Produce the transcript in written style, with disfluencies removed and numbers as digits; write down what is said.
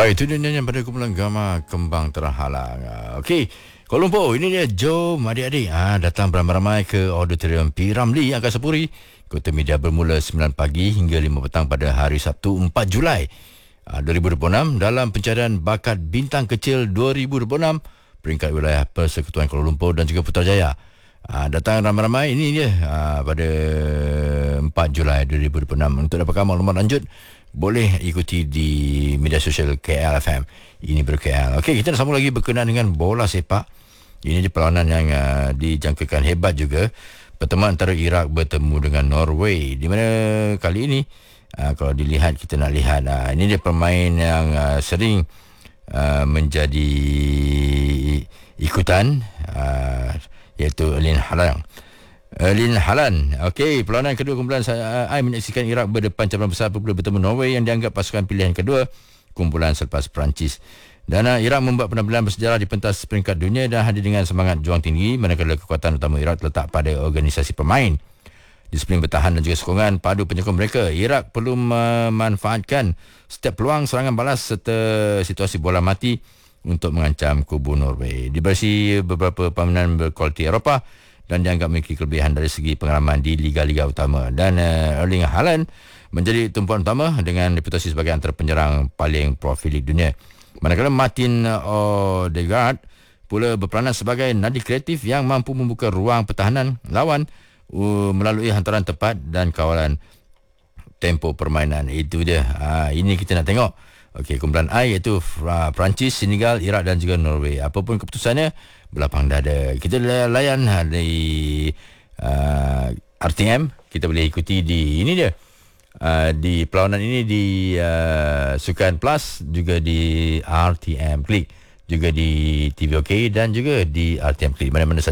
Baik, itu dia nyanyian pada kumpulan Gama Kembang Terhalang. Okey, Kuala Lumpur, ini dia jom adik-adik datang beramai-ramai ke Auditorium P. Ramlee Angkasa Puri. Kota Media bermula 9 pagi hingga 5 petang pada hari Sabtu 4 Julai 2026 dalam pencarian bakat Bintang Kecil 2026 peringkat wilayah Persekutuan Kuala Lumpur dan juga Putrajaya. Datang ramai-ramai ini dia pada 4 Julai 2026. Untuk dapatkan maklumat lanjut boleh ikuti di media sosial KL FM. Ini ber-KL. Okey, kita nak sambung lagi berkenaan dengan bola sepak. Ini je perlawanan yang dijangkakan hebat juga. Pertemuan antara Iraq bertemu dengan Norway, di mana kali ini kalau dilihat, kita nak lihat ini dia pemain yang sering menjadi ikutan, iaitu Erling Haaland. Okey, perlawanan kedua kumpulan I menyaksikan Iraq berdepan cabaran besar apabila bertemu Norway yang dianggap pasukan pilihan kedua kumpulan selepas Perancis. Dan Iraq membuat penampilan bersejarah di pentas peringkat dunia dan hadir dengan semangat juang tinggi, manakala kekuatan utama Iraq terletak pada organisasi pemain, disiplin bertahan dan juga sokongan padu penyokong mereka. Iraq perlu memanfaatkan setiap peluang serangan balas serta situasi bola mati untuk mengancam kubu Norway. Dibersi beberapa pemain berkualiti Eropah dan dianggap memiliki kelebihan dari segi pengalaman di liga-liga utama. Dan Erling Haaland menjadi tumpuan utama dengan reputasi sebagai antara penyerang paling profilik dunia. Manakala Martin Odegaard pula berperanan sebagai nadi kreatif yang mampu membuka ruang pertahanan lawan melalui hantaran tepat dan kawalan tempo permainan. Itu dia. Ini kita nak tengok. Okey, kumpulan I iaitu Perancis, Senegal, Iraq dan juga Norway. Apapun keputusannya, berlapang dada. Kita layan di RTM. Kita boleh ikuti di ini dia. Di perlawanan ini di Sukan Plus, juga di RTM Klik, juga di TV OK dan juga di RTM Klik. Mana-mana saja